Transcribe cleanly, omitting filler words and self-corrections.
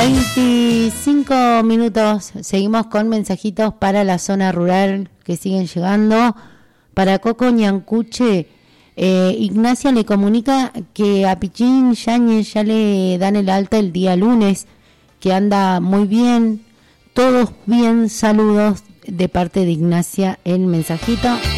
25 minutos. Seguimos con mensajitos para la zona rural que siguen llegando. Para Coco Ñancuche, Ignacia le comunica que a Pichín Yáñez ya le dan el alta el día lunes, que anda muy bien, todos bien, saludos de parte de Ignacia, el mensajito.